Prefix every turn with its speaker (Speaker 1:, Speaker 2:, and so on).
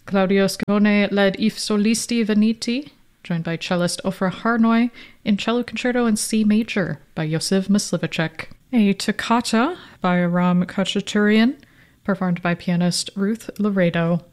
Speaker 1: Claudio Scimone led I Solisti Veneti, joined by cellist Ofra Harnoy, in cello concerto in C major by Yosif Myslivacek. A toccata by Aram Khachaturian, performed by pianist Ruth Laredo.